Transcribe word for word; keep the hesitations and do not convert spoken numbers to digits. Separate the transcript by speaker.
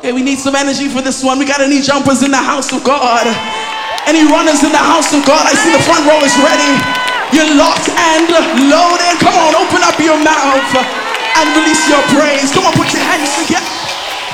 Speaker 1: Okay, we need some energy for this one. We got any jumpers in the house of God? Any runners in the house of God? I see the front row is ready. You're locked and loaded. Come on, open up your mouth and release your praise. Come on, put your hands together.